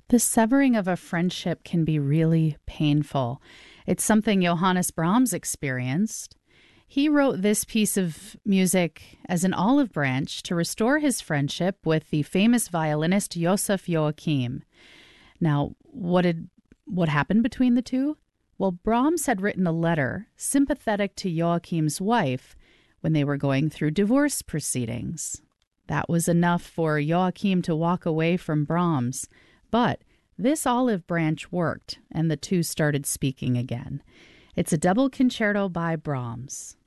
The severing of a friendship can be really painful. It's something Johannes Brahms experienced. He wrote this piece of music as an olive branch to restore his friendship with the famous violinist Joseph Joachim. Now, what happened between the two? Well, Brahms had written a letter sympathetic to Joachim's wife when they were going through divorce proceedings. That was enough for Joachim to walk away from Brahms. But this olive branch worked, and the two started speaking again. It's a double concerto by Brahms.